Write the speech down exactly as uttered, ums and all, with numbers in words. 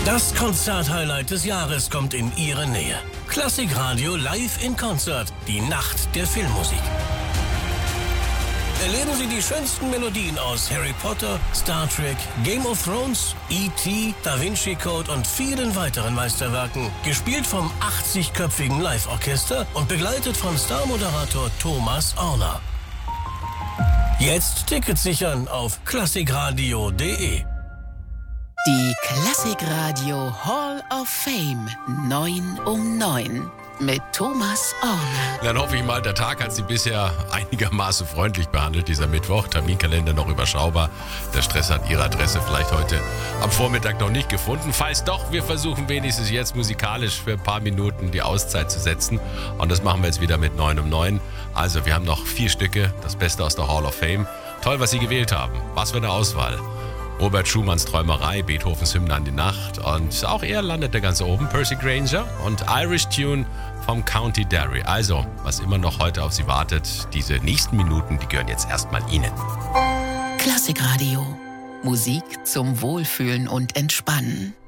Das Konzert-Highlight des Jahres kommt in Ihre Nähe. Klassikradio live in Konzert. Die Nacht der Filmmusik. Erleben Sie die schönsten Melodien aus Harry Potter, Star Trek, Game of Thrones, E T, Da Vinci Code und vielen weiteren Meisterwerken. Gespielt vom achtzigköpfigen Live-Orchester und begleitet von Star-Moderator Thomas Orner. Jetzt Tickets sichern auf klassikradio punkt de. Die Klassikradio Hall of Fame neun um neun mit Thomas Orner. Dann hoffe ich mal, der Tag hat Sie bisher einigermaßen freundlich behandelt, dieser Mittwoch. Terminkalender noch überschaubar. Der Stress hat Ihre Adresse vielleicht heute am Vormittag noch nicht gefunden. Falls doch, wir versuchen wenigstens jetzt musikalisch für ein paar Minuten die Auszeit zu setzen. Und das machen wir jetzt wieder mit neun um neun. Also, wir haben noch vier Stücke, das Beste aus der Hall of Fame. Toll, was Sie gewählt haben. Was für eine Auswahl. Robert Schumanns Träumerei, Beethovens Hymne an die Nacht und auch er landete ganz oben, Percy Grainger und Irish Tune vom County Derry. Also, was immer noch heute auf Sie wartet, diese nächsten Minuten, die gehören jetzt erstmal Ihnen. Klassikradio. Musik zum Wohlfühlen und Entspannen.